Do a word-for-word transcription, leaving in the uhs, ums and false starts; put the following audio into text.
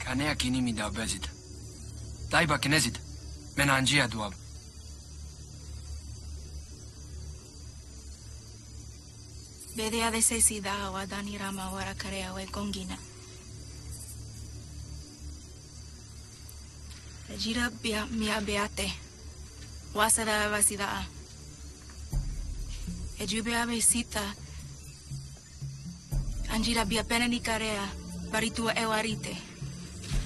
Kanea kini mi da obezita. Taiba kinezita. Mena anjia duab. Bedea de sesida wa dani rama wara karea we kongina. Jira bia mia beate. Wasada vasida. Ejubea besita. Anjira bia pena ni karea. Baritua ewarite.